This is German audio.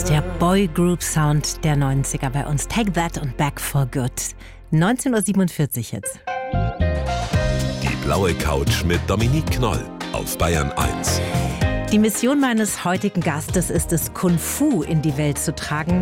Der Boygroup-Sound der 90er bei uns. Take That und Back for Good. 19.47 Uhr jetzt. Die blaue Couch mit Dominique Knoll auf Bayern 1. Die Mission meines heutigen Gastes ist es, Kung Fu in die Welt zu tragen.